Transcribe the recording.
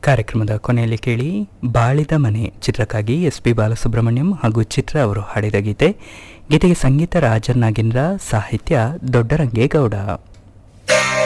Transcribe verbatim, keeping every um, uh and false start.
ಕಾರ್ಯಕ್ರಮದ ಕೊನೆಯಲ್ಲಿ ಕೇಳಿ ಬಾಳಿದ ಮನೆ ಚಿತ್ರಕ್ಕಾಗಿ ಎಸ್ ಪಿ ಬಾಲಸುಬ್ರಹ್ಮಣ್ಯಂ ಹಾಗೂ ಚಿತ್ರ ಅವರು ಹಾಡಿದ ಗೀತೆ. ಗೀತೆಗೆ ಸಂಗೀತ ರಾಜನ್ ನಾಗೇಂದ್ರ, ಸಾಹಿತ್ಯ ದೊಡ್ಡರಂಗೇಗೌಡ.